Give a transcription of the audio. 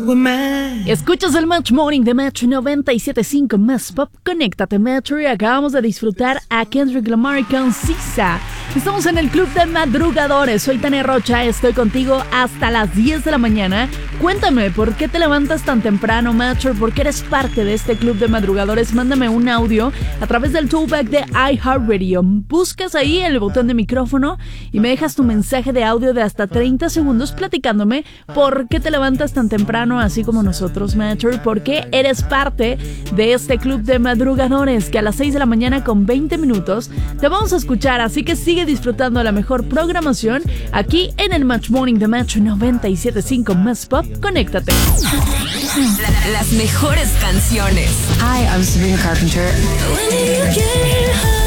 Escuchas el Match Morning de Metro 97.5 Más Pop. Conéctate Metro y acabamos de disfrutar a Kendrick Lamar con Sisa. Estamos en el Club de Madrugadores. Soy Tania Rocha, estoy contigo hasta las 10 de la mañana. Cuéntame, ¿por qué te levantas tan temprano, Metro? ¿Por qué eres parte de este Club de Madrugadores? Mándame un audio a través del toolback de iHeartRadio. Buscas ahí el botón de micrófono y me dejas tu mensaje de audio de hasta 30 segundos platicándome por qué te levantas tan temprano, así como nosotros, Metro, por qué eres parte de este Club de Madrugadores, que a las 6 de la mañana con 20 minutos te vamos a escuchar, así que sigue disfrutando la mejor programación aquí en el Match Morning de Metro 97.5 Más Pop. Conéctate. Las mejores canciones. Hi, I'm Sabrina Carpenter.